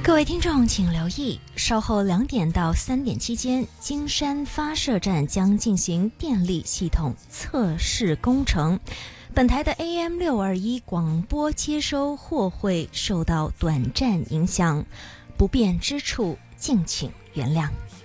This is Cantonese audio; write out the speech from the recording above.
各位听众请留意，稍后2点到3点期间，金山发射站将进行电力系统测试工程。本台的 AM621 广播接收或会受到短暂影响，不便之处敬请原谅。